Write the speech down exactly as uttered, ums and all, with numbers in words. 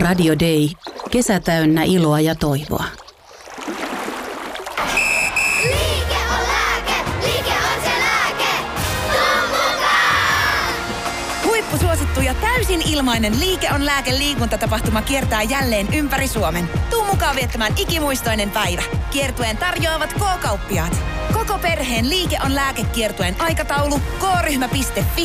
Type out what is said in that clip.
Radio Day. Kesä täynnä iloa ja toivoa. Liike on lääke, liike on se lääke. Tuu mukaan! Huippusuosittu ja täysin ilmainen Liike on lääke -liikuntatapahtuma kiertää jälleen ympäri Suomen. Tuu mukaan viettämään ikimuistoinen päivä. Kiertueen tarjoavat K-kauppiaat. Koko perheen Liike on lääke -kiertueen aikataulu k ryhmä piste fi